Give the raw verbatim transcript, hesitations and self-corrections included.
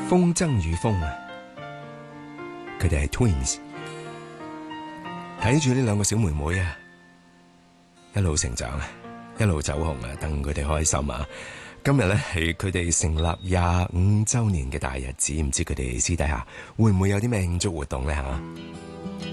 風箏與風啊，佢哋係 twins， 睇住呢兩個小妹妹啊，一路成長啊，一路走紅啊，等佢哋開心啊！今日咧係佢哋成立廿五周年嘅大日子，唔知佢哋私底下會唔會有啲咩慶祝活動咧吓？